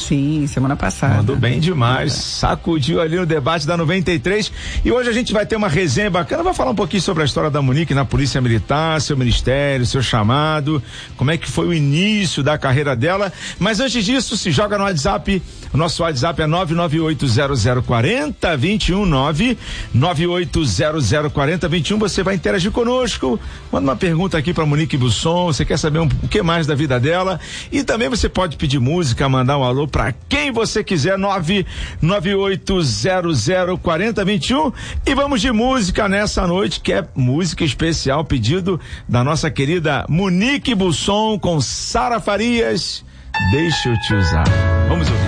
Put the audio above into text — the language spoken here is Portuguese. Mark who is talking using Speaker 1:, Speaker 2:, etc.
Speaker 1: Sim, semana passada.
Speaker 2: Mandou bem demais, sacudiu ali no debate da 93, e hoje a gente vai ter uma resenha bacana, vai falar um pouquinho sobre a história da Monique na Polícia Militar, seu ministério, seu chamado, como é que foi o início da carreira dela, mas antes disso, se joga no WhatsApp, o nosso WhatsApp é 998004021, 998004021, você vai interagir conosco, manda uma pergunta aqui pra Monique Busson, você quer saber o que mais da vida dela, e também você pode pedir música, mandar um alô pra quem você quiser, 998004021, e vamos de música nessa noite, que é música especial, pedido da nossa querida Monique Busson com Sara Farias, Deixa Eu Te Usar. Vamos ouvir.